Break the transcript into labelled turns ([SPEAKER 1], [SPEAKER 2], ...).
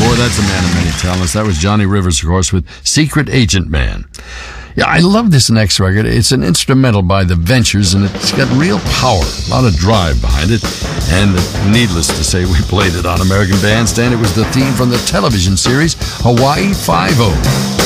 [SPEAKER 1] Boy, that's a man of many talents. That was Johnny Rivers, of course, with Secret Agent Man. Yeah, I love this next record. It's an instrumental by The Ventures, and it's got real power, a lot of drive behind it. And needless to say, we played it on American Bandstand. It was the theme from the television series Hawaii Five-0.